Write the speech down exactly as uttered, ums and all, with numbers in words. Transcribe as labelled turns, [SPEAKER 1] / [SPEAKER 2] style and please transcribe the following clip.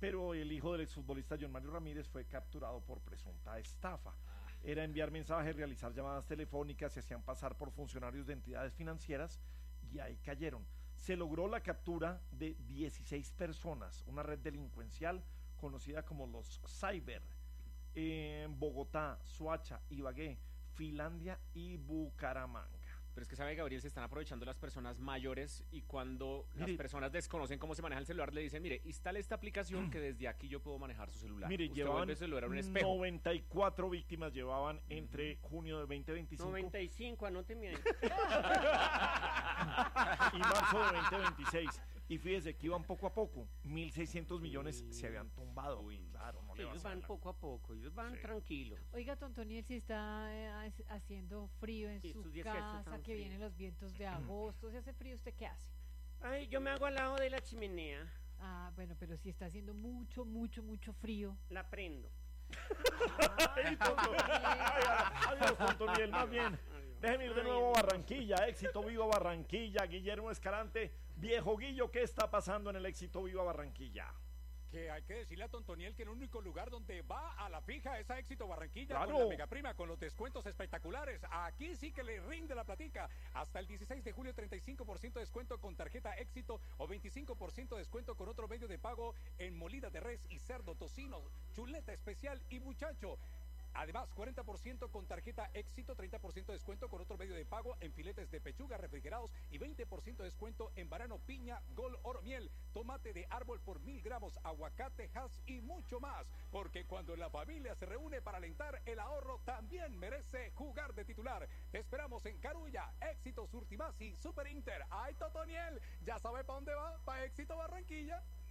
[SPEAKER 1] pero el hijo del exfutbolista John Mario Ramírez fue capturado por presunta estafa. Era enviar mensajes, realizar llamadas telefónicas, se hacían pasar por funcionarios de entidades financieras y ahí cayeron. Se logró la captura de dieciséis personas, una red delincuencial conocida como los Cyber, en Bogotá, Soacha, Ibagué, Finlandia y Bucaramanga.
[SPEAKER 2] Pero es que sabe, Gabriel, se están aprovechando las personas mayores y cuando mire, las personas desconocen cómo se maneja el celular, le dicen, mire, instale esta aplicación que desde aquí yo puedo manejar su celular.
[SPEAKER 1] Mire,
[SPEAKER 2] usted
[SPEAKER 1] llevaban
[SPEAKER 2] vuelve el celular a un espejo.
[SPEAKER 1] noventa y cuatro víctimas llevaban entre junio de veinte veinticinco
[SPEAKER 3] noventa y cinco, anóteme ahí.
[SPEAKER 1] y marzo de veinte veintiséis. Y fíjese que iban poco a poco, mil seiscientos millones se habían tumbado. Uy, claro, no
[SPEAKER 3] sí,
[SPEAKER 1] le
[SPEAKER 3] ellos van poco a poco, ellos van sí. tranquilos.
[SPEAKER 4] Oiga, Tontoniel, si está eh, haciendo frío en sí, su casa, que vienen los vientos de agosto, si hace frío, ¿usted qué hace?
[SPEAKER 3] Ay, yo me hago al lado de la chimenea.
[SPEAKER 4] Ah, bueno, pero si está haciendo mucho, mucho, mucho frío.
[SPEAKER 3] La prendo.
[SPEAKER 1] Ay, adiós, Tontoniel, más bien. Déjeme ir de nuevo a Barranquilla, Éxito Viva Barranquilla, Guillermo Escalante. Viejo Guillo, ¿qué está pasando en el Éxito Viva Barranquilla?
[SPEAKER 5] Que hay que decirle a Tontoniel que el único lugar donde va a la fija es a Éxito Barranquilla,
[SPEAKER 1] claro,
[SPEAKER 5] con la mega prima, con los descuentos espectaculares. Aquí sí que le rinde la platica. Hasta el dieciséis de julio, treinta y cinco por ciento de descuento con tarjeta Éxito o veinticinco por ciento de descuento con otro medio de pago en molida de res y cerdo, tocino, chuleta especial y muchacho. Además, cuarenta por ciento con tarjeta Éxito, treinta por ciento de descuento con otro medio de pago en filetes de pechuga refrigerados y veinte por ciento de descuento en banano, piña, gol, oro, miel, tomate de árbol por mil gramos, aguacate, has y mucho más. Porque cuando la familia se reúne para alentar, el ahorro también merece jugar de titular. Te esperamos en Carulla, Éxito, Surtimás y Super Inter. ¡Ay, Totoniel! ¿Ya sabe para dónde va? ¿Para Éxito Barranquilla?